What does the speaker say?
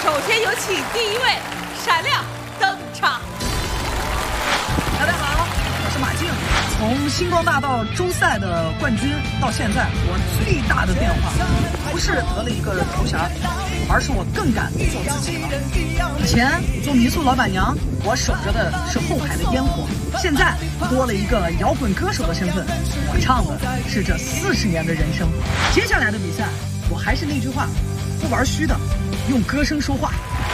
首先有请第一位闪亮登场。 大家好，我是马竞。从星光大道周赛的冠军到现在，我最大的变化不是得了一个头衔，而是我更敢做自己了。以前做民宿老板娘，我守着的是后海的烟火，现在多了一个摇滚歌手的身份，我唱的是这40年的人生。接下来的比赛，我还是那句话，不玩虚的，用歌声说话。